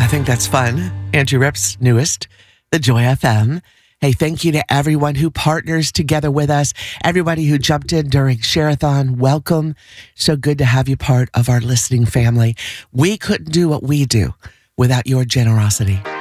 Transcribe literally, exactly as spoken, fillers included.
I think that's fun. Andrew Ripp's newest, The Joy F M. Hey, thank you to everyone who partners together with us. Everybody who jumped in during Share-a-thon, welcome. So good to have you part of our listening family. We couldn't do what we do without your generosity.